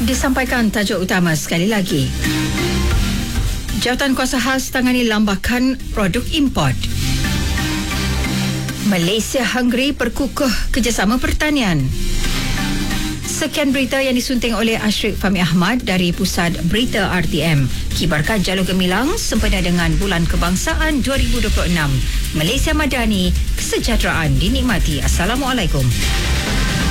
Disampaikan tajuk utama sekali lagi. Jawatan Kuasa Khas tangani lambakan produk import. Malaysia-Hungary berkukuh kerjasama pertanian. Sekian berita yang disunting oleh Ashrik Fahmi Ahmad dari Pusat Berita RTM. Kibarkan Jalur Gemilang sempena dengan Bulan Kebangsaan 2026. Malaysia Madani, kesejahteraan dinikmati. Assalamualaikum.